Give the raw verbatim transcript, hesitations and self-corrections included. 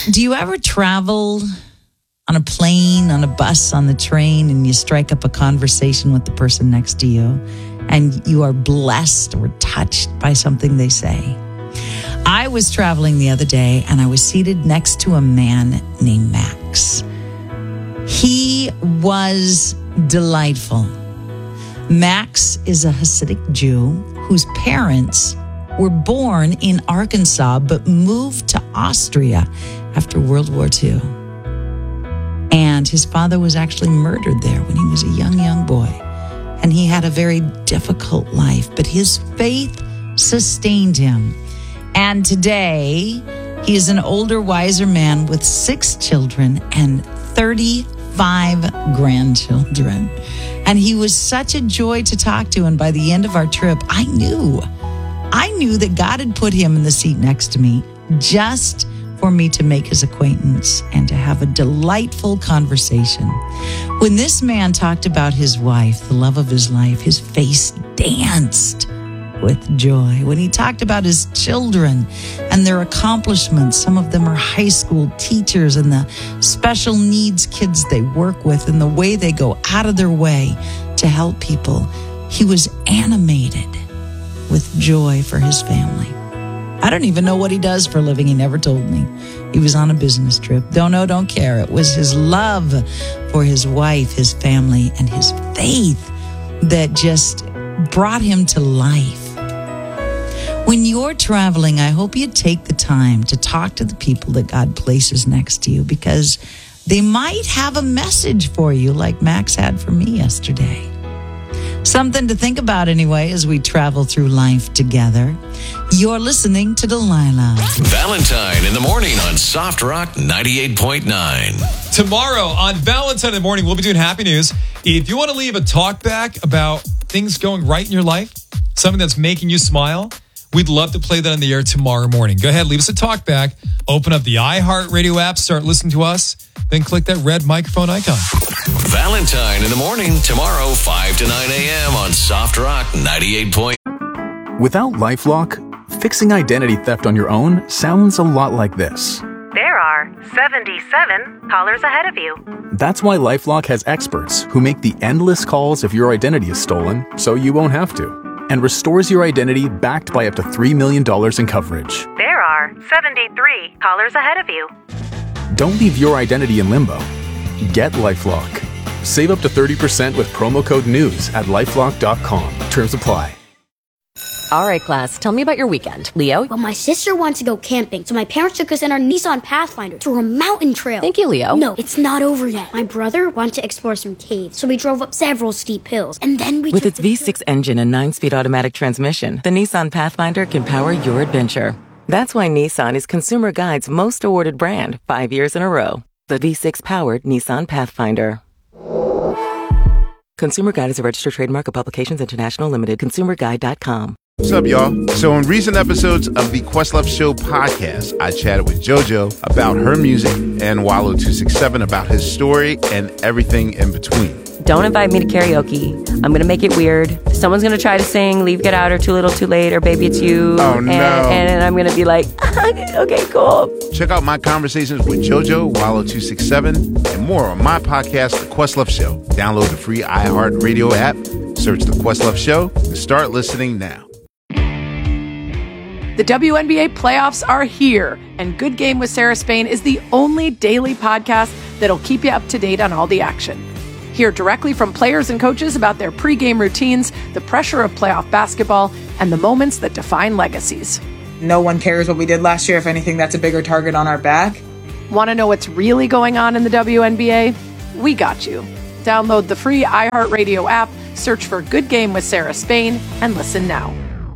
Do you ever travel on a plane, on a bus, on the train, and you strike up a conversation with the person next to you, and you are blessed or touched by something they say? I was traveling the other day, and I was seated next to a man named Max. He was delightful. Max is a Hasidic Jew whose parents were born in Arkansas but moved to Austria after World War Two. And his father was actually murdered there when he was a young, young boy. And he had a very difficult life, but his faith sustained him. And today, he is an older, wiser man with six children and thirty-five grandchildren. And he was such a joy to talk to. And by the end of our trip, I knew, I knew that God had put him in the seat next to me just for me to make his acquaintance and to have a delightful conversation. When this man talked about his wife, the love of his life, his face danced with joy. When he talked about his children and their accomplishments, some of them are high school teachers, and the special needs kids they work with and the way they go out of their way to help people, he was animated with joy for his family. I don't even know what he does for a living. He never told me. He was on a business trip. Don't know, don't care. It was his love for his wife, his family, and his faith that just brought him to life. When you're traveling, I hope you take the time to talk to the people that God places next to you, because they might have a message for you like Max had for me yesterday. Something to think about anyway as we travel through life together. You're listening to Delilah. Valentine in the morning on Soft Rock ninety-eight point nine. Tomorrow on Valentine in the morning, we'll be doing Happy News. If you want to leave a talk back about things going right in your life, something that's making you smile, we'd love to play that on the air tomorrow morning. Go ahead, leave us a talk back. Open up the iHeartRadio app, start listening to us, then click that red microphone icon. Valentine in the morning, tomorrow, five to nine a.m. on Soft Rock ninety-eight point nine. Without LifeLock, fixing identity theft on your own sounds a lot like this. There are seventy-seven callers ahead of you. That's why LifeLock has experts who make the endless calls if your identity is stolen, so you won't have to, and restores your identity backed by up to three million dollars in coverage. There are seventy-three callers ahead of you. Don't leave your identity in limbo. Get LifeLock. Save up to thirty percent with promo code NEWS at lifelock dot com. Terms apply. All right, class, tell me about your weekend. Leo? Well, my sister wants to go camping, so my parents took us in our Nissan Pathfinder to a mountain trail. Thank you, Leo. No, it's not over yet. My brother wanted to explore some caves, so we drove up several steep hills, and then we With took its V six trip. engine and nine-speed automatic transmission, the Nissan Pathfinder can power your adventure. That's why Nissan is Consumer Guide's most awarded brand, five years in a row. The V six-powered Nissan Pathfinder. Consumer Guide is a registered trademark of Publications International Limited. consumer guide dot com. What's up, y'all? So in recent episodes of the Questlove Show podcast, I chatted with JoJo about her music and Wallow two six seven about his story and everything in between. Don't invite me to karaoke. I'm going to make it weird. Someone's going to try to sing Leave, Get Out, or Too Little, Too Late, or Baby It's You. Oh, no. And, and I'm going to be like, okay, cool. Check out my conversations with JoJo, Wallow two six seven, and more on my podcast, The Questlove Show. Download the free iHeartRadio app, search The Questlove Show, and start listening now. The W N B A playoffs are here, and Good Game with Sarah Spain is the only daily podcast that'll keep you up to date on all the action. Hear directly from players and coaches about their pregame routines, the pressure of playoff basketball, and the moments that define legacies. No one cares what we did last year. If anything, that's a bigger target on our back. Want to know what's really going on in the W N B A? We got you. Download the free iHeartRadio app, search for Good Game with Sarah Spain, and listen now.